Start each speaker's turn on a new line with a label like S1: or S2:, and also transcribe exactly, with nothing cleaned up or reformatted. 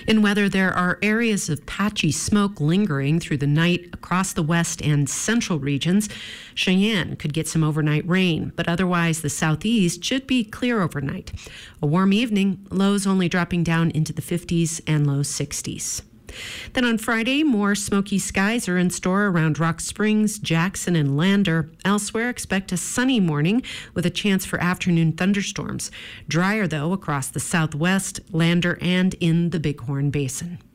S1: In weather, there are areas of patchy smoke lingering through the night across the west and central regions. Cheyenne could get some overnight rain, but otherwise the southeast should be clear overnight. A warm evening, lows only dropping down into the fifties and low sixties. Then on Friday, more smoky skies are in store around Rock Springs, Jackson, and Lander. Elsewhere, expect a sunny morning with a chance for afternoon thunderstorms. Drier, though, across the southwest, Lander, and in the Bighorn Basin.